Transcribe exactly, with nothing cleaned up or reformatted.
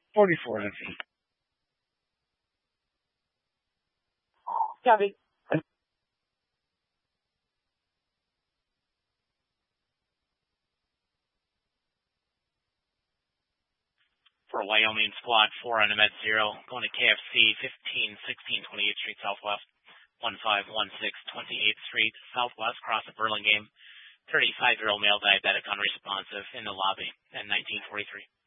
forty-four to feet. Copy. For Wyoming Squad four on M E D zero, going to K F C fifteen sixteen twenty-eighth Street Southwest, one five one six twenty-eighth Street Southwest, cross of Burlingame, thirty-five-year-old male diabetic unresponsive in the lobby at nineteen forty-three.